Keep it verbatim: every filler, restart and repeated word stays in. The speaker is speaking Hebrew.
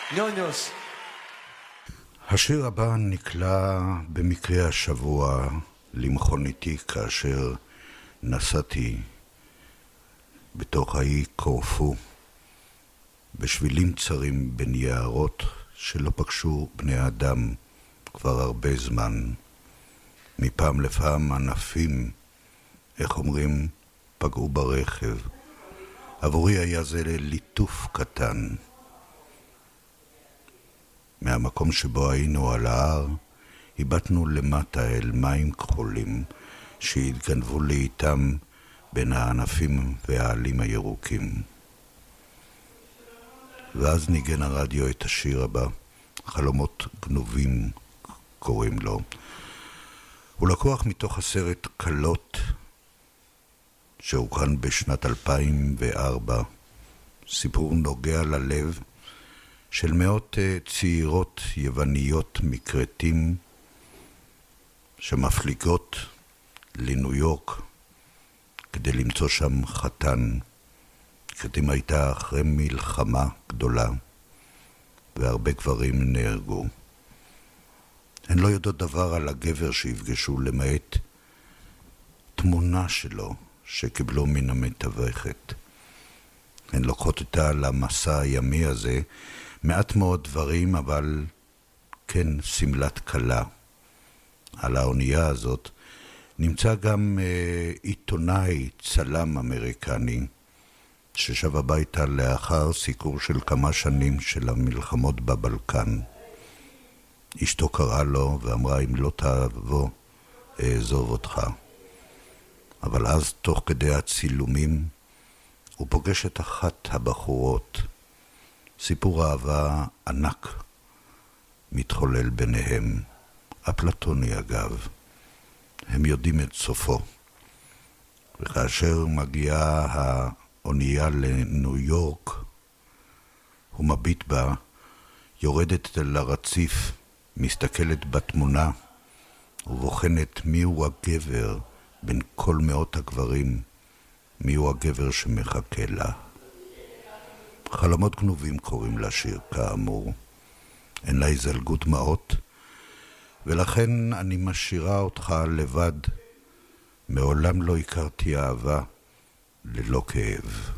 ניוניוס. השיר הבא נקלע במקרה השבוע למכוניתי כאשר נסעתי בתוך האי קורפו בשבילים צרים בין יערות שלא פגשו בני אדם כבר הרבה זמן. מפעם לפעם ענפים, איך אומרים, פגעו ברכב. עבורי היה זה ליטוף קטן. מהמקום שבו היינו על ההר, היבטנו למטה אל מים כחולים שהתגנבו לאיתם בין הענפים והעלים הירוקים. ואז ניגן הרדיו את השיר הבא, חלומות גנובים קוראים לו. הוא לקוח מתוך הסרט קלות שהוקרן בשנת אלפיים וארבע, סיפור נוגע ללב של מאות צעירות יווניות מקרטים שמפליגות לניו יורק כדי למצוא שם חתן. קרטים הייתה אחרי מלחמה גדולה והרבה גברים נהרגו. הן לא יודעות דבר על הגבר שהפגשו למעט תמונה שלו שקיבלו מן המתווכת. הן לוקחות איתה למסע הימי הזה מעט מאוד דברים, אבל כן סמלת קלה. על האונייה הזאת נמצא גם אה, עיתונאי צלם אמריקני ששב הביתה לאחר סיקור של כמה שנים של המלחמות בבלקן. אשתו קראה לו ואמרה, אם לא תבוא, אעזוב אותך. אבל אז תוך כדי הצילומים הוא פוגש את אחת הבחורות. סיפור אהבה ענק מתחולל ביניהם, אפלטוני אגב. הם יודעים את סופו. וכאשר מגיעה האונייה לניו יורק, הוא מביט בה, יורדת אל הרציף, מסתכלת בתמונה ובוחנת מיהו הגבר בין כל מאות הגברים, מיהו הגבר שמחכה לה. חלומות גנובים קוראים לשיר כאמור. אין לה הזלגות דמעות, ולכן אני משאירה אותך לבד. מעולם לא הכרתי אהבה ללא כאב.